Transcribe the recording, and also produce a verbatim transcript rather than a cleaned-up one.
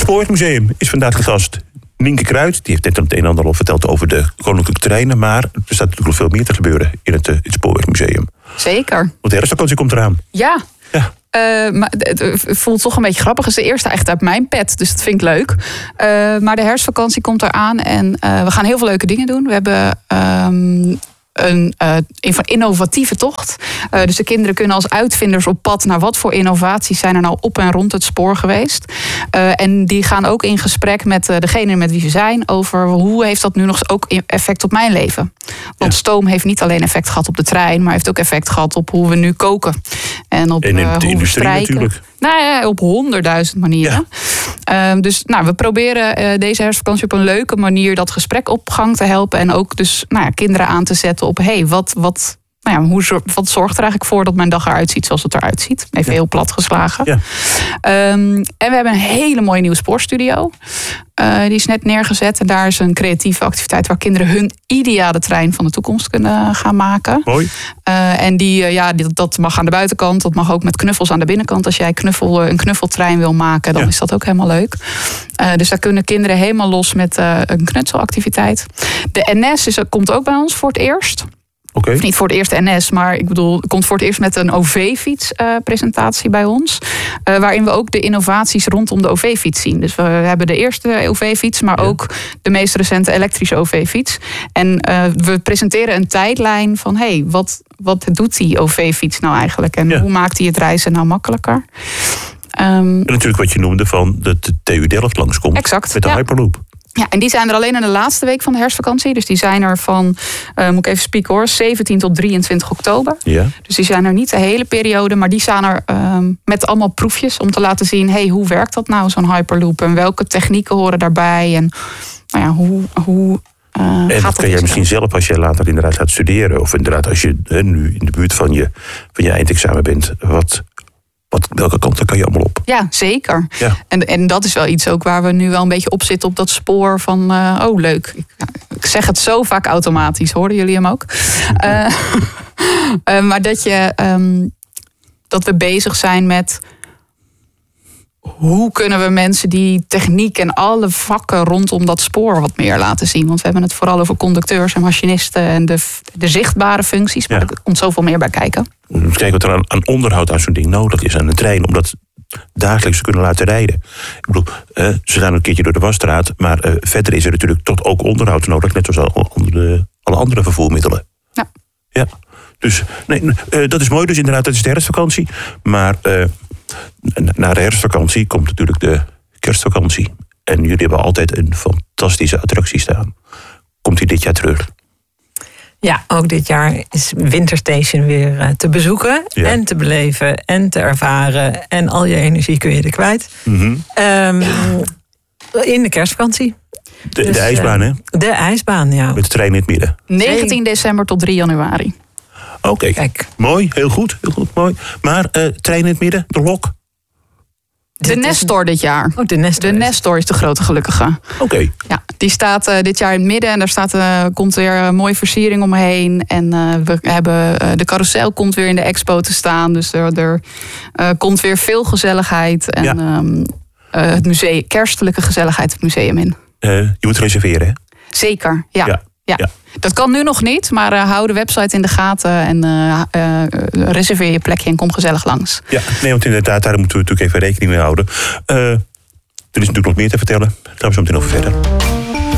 Spoorwegmuseum is vandaag de gast. Nienke Kruid, die heeft net het een en ander al verteld over de koninklijke treinen. Maar er staat natuurlijk nog veel meer te gebeuren in het, uh, het Spoorwegmuseum. Zeker. Want de herfstvakantie komt eraan. Ja. ja. Uh, maar het voelt toch een beetje grappig. Het is de eerste echt uit mijn pet, dus dat vind ik leuk. Uh, maar de herfstvakantie komt eraan en uh, we gaan heel veel leuke dingen doen. We hebben Um, Een uh, innovatieve tocht. Uh, dus de kinderen kunnen als uitvinders op pad naar wat voor innovaties zijn er nou op en rond het spoor geweest. Uh, en die gaan ook in gesprek met uh, degene met wie ze zijn over hoe heeft dat nu nog ook effect op mijn leven. Want ja. stoom heeft niet alleen effect gehad op de trein, maar heeft ook effect gehad op hoe we nu koken. En op en in uh, de hoe we strijken. Natuurlijk. Nou ja, op honderdduizend manieren. Ja. Uh, dus nou, we proberen uh, deze herfstvakantie op een leuke manier dat gesprek op gang te helpen. En ook dus nou ja, kinderen aan te zetten op hey, wat, wat, nou ja, hoe, wat zorgt er eigenlijk voor dat mijn dag eruit ziet zoals het eruit ziet. Even ja. heel plat geslagen. Ja. Um, en we hebben een hele mooie nieuwe spoorstudio. Uh, die is net neergezet. En daar is een creatieve activiteit waar kinderen hun ideale trein van de toekomst kunnen gaan maken. Mooi. Uh, en die, uh, ja, die, dat mag aan de buitenkant. Dat mag ook met knuffels aan de binnenkant. Als jij knuffel, een knuffeltrein wil maken, dan ja. is dat ook helemaal leuk. Uh, dus daar kunnen kinderen helemaal los met uh, een knutselactiviteit. De N S is, komt ook bij ons voor het eerst. Okay. Of niet voor het eerst N S, maar ik bedoel, komt voor het eerst met een O V-fiets-presentatie uh, bij ons. Uh, waarin we ook de innovaties rondom de O V-fiets zien. Dus we hebben de eerste O V-fiets, maar ja. ook de meest recente elektrische O V-fiets. En uh, we presenteren een tijdlijn van, hé, hey, wat, wat doet die O V-fiets nou eigenlijk? En ja. hoe maakt die het reizen nou makkelijker? Um, en natuurlijk wat je noemde van dat de T U Delft langskomt. Exact, met de ja. Hyperloop. Ja, en die zijn er alleen in de laatste week van de herfstvakantie. Dus die zijn er van, uh, moet ik even spieken hoor, zeventien tot drieëntwintig oktober. Ja. Dus die zijn er niet de hele periode, maar die staan er um, met allemaal proefjes om te laten zien, hey, hoe werkt dat nou, zo'n Hyperloop? En welke technieken horen daarbij? En nou ja, hoe, hoe uh, en gaat dat kan jij misschien zelf als je later inderdaad gaat studeren. Of inderdaad als je he, nu in de buurt van je, van je eindexamen bent. Wat... Wat, welke kanten kan je allemaal op? Ja, zeker. Ja. En, en dat is wel iets ook waar we nu wel een beetje op zitten op dat spoor van, uh, oh leuk. Ik, ik zeg het zo vaak automatisch, hoorden jullie hem ook? Uh, uh, maar dat, je, um, dat we bezig zijn met hoe kunnen we mensen die techniek en alle vakken rondom dat spoor wat meer laten zien. Want we hebben het vooral over conducteurs en machinisten en de, de zichtbare functies. Maar ja. er komt zoveel meer bij kijken. Kijk wat er aan, aan onderhoud aan zo'n ding nodig is aan een trein. Om dat dagelijks te kunnen laten rijden. Ik bedoel, uh, ze gaan een keertje door de wasstraat. Maar uh, verder is er natuurlijk tot ook onderhoud nodig. Net zoals alle andere, alle andere vervoermiddelen. Ja. Ja. Dus nee, uh, dat is mooi. Dus inderdaad, dat is de herfstvakantie. Maar uh, na de herfstvakantie komt natuurlijk de kerstvakantie. En jullie hebben altijd een fantastische attractie staan. Komt die dit jaar terug? Ja, ook dit jaar is Winterstation weer te bezoeken. Ja. En te beleven en te ervaren. En al je energie kun je er kwijt. Mm-hmm. Um, in de kerstvakantie. De, dus, de ijsbaan, hè? De ijsbaan, ja. Met de trein in het midden. negentien december tot drie januari. Oké, okay. Mooi, heel goed, heel goed, mooi. Maar uh, trein in het midden, de lok? De Nestor dit jaar. Oh, de Nestor. De Nestor is de grote gelukkige. Oké. Okay. Ja, die staat uh, dit jaar in het midden en daar staat, uh, komt weer een mooie versiering omheen. En uh, we hebben uh, de carousel komt weer in de expo te staan. Dus er, er uh, komt weer veel gezelligheid. En ja. um, uh, het museum, kerstelijke gezelligheid het museum in. Uh, je moet reserveren, hè? Zeker, ja. ja. Ja. ja, dat kan nu nog niet, maar uh, hou de website in de gaten en uh, uh, reserveer je plekje en kom gezellig langs. Ja, nee, want inderdaad, daar moeten we natuurlijk even rekening mee houden. Uh, er is natuurlijk nog meer te vertellen. Daar gaan we zo meteen over verder.